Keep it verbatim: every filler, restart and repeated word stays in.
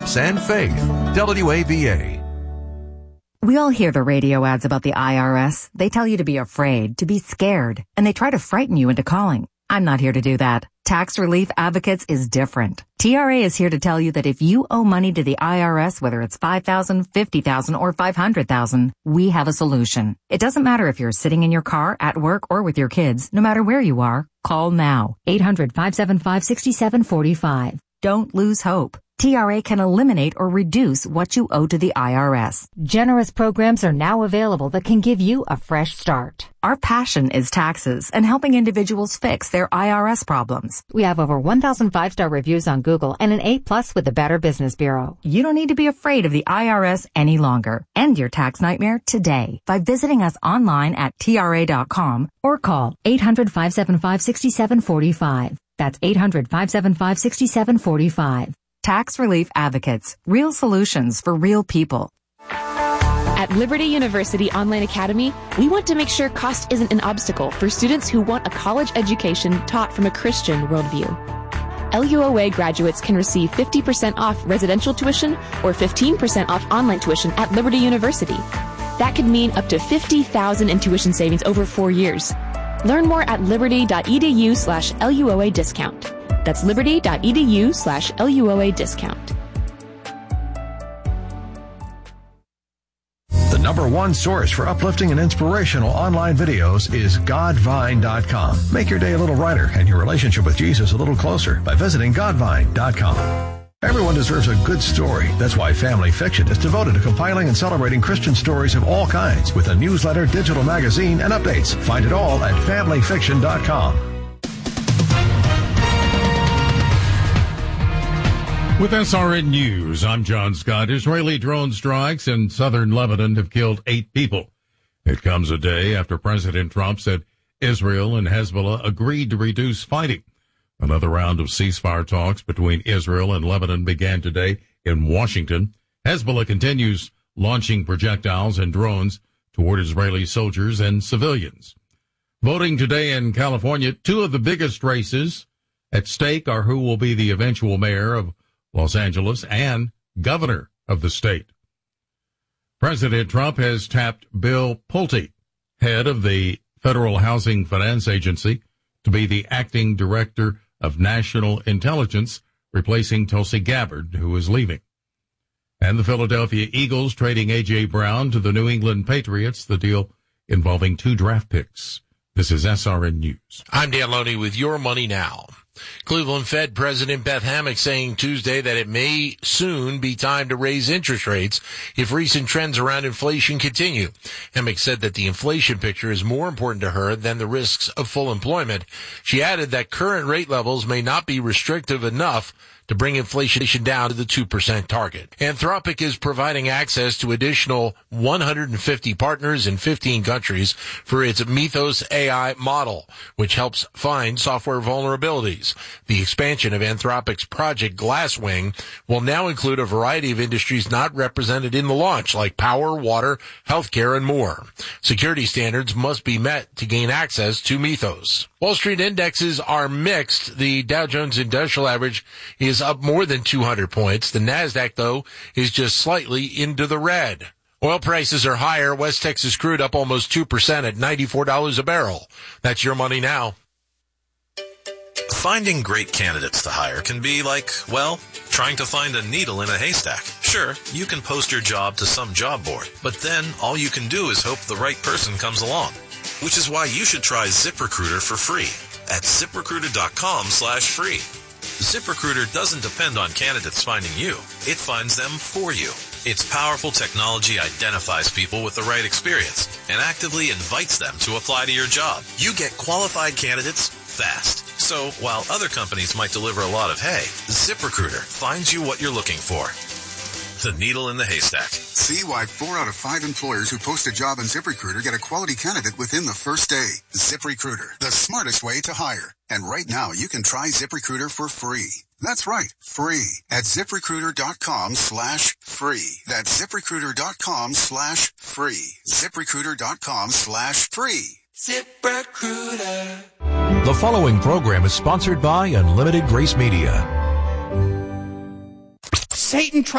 Trump's and faith. W A V A. We all hear the radio ads about the I R S. They tell you to be afraid, to be scared, and they try to frighten you into calling. I'm not here to do that. Tax Relief Advocates is different. T R A is here to tell you that if you owe money to the I R S, whether it's five thousand dollars, fifty thousand dollars, or five hundred thousand dollars, we have a solution. It doesn't matter if you're sitting in your car, at work, or with your kids. No matter where you are, call now. eight hundred, five seven five, six seven four five. Don't lose hope. T R A can eliminate or reduce what you owe to the I R S. Generous programs are now available that can give you a fresh start. Our passion is taxes and helping individuals fix their I R S problems. We have over one thousand five-star reviews on Google and an A plus with the Better Business Bureau. You don't need to be afraid of the I R S any longer. End your tax nightmare today by visiting us online at T R A dot com or call eight hundred, five seven five, six seven four five. That's eight hundred, five seven five, six seven four five. Tax Relief Advocates. Real solutions for real people. At Liberty University Online Academy, we want to make sure cost isn't an obstacle for students who want a college education taught from a Christian worldview. L U O A graduates can receive fifty percent off residential tuition or fifteen percent off online tuition at Liberty University. That could mean up to fifty thousand dollars in tuition savings over four years. Learn more at liberty.edu slash LUOA discount. That's liberty.edu slash LUOA discount. The number one source for uplifting and inspirational online videos is godvine dot com. Make your day a little brighter and your relationship with Jesus a little closer by visiting godvine dot com. Everyone deserves a good story. That's why Family Fiction is devoted to compiling and celebrating Christian stories of all kinds with a newsletter, digital magazine, and updates. Find it all at family fiction dot com. With S R N News, I'm John Scott. Israeli drone strikes in southern Lebanon have killed eight people. It comes a day after President Trump said Israel and Hezbollah agreed to reduce fighting. Another round of ceasefire talks between Israel and Lebanon began today in Washington. Hezbollah continues launching projectiles and drones toward Israeli soldiers and civilians. Voting today in California, two of the biggest races at stake are who will be the eventual mayor of Los Angeles and governor of the state. President Trump has tapped Bill Pulte, head of the Federal Housing Finance Agency, to be the acting director of national intelligence, replacing Tulsi Gabbard, who is leaving. And the Philadelphia Eagles trading A J. Brown to the New England Patriots, the deal involving two draft picks. This is S R N News. I'm Dan Loney with Your Money Now. Cleveland Fed President Beth Hammack saying Tuesday that it may soon be time to raise interest rates if recent trends around inflation continue. Hammack said that the inflation picture is more important to her than the risks of full employment. She added that current rate levels may not be restrictive enough to bring inflation down to the two percent target. Anthropic is providing access to additional one hundred fifty partners in fifteen countries for its Mythos A I model, which helps find software vulnerabilities. The expansion of Anthropic's Project Glasswing will now include a variety of industries not represented in the launch, like power, water, healthcare, and more. Security standards must be met to gain access to Mythos. Wall Street indexes are mixed. The Dow Jones Industrial Average is up more than two hundred points. The NASDAQ, though, is just slightly into the red. Oil prices are higher. West Texas crude up almost two percent at ninety-four dollars a barrel. That's Your Money Now. Finding great candidates to hire can be like, well, trying to find a needle in a haystack. Sure, you can post your job to some job board, but then all you can do is hope the right person comes along. Which is why you should try ZipRecruiter for free at ZipRecruiter.com slash free. ZipRecruiter doesn't depend on candidates finding you. It finds them for you. Its powerful technology identifies people with the right experience and actively invites them to apply to your job. You get qualified candidates fast. So while other companies might deliver a lot of hay, ZipRecruiter finds you what you're looking for. The needle in the haystack. See why four out of five employers who post a job on ZipRecruiter get a quality candidate within the first day. ZipRecruiter, the smartest way to hire. And right now, you can try ZipRecruiter for free. That's right, free at ZipRecruiter.com slash free. That's ZipRecruiter.com slash free. ZipRecruiter.com slash free. ZipRecruiter. The following program is sponsored by Unlimited Grace Media. Satan tries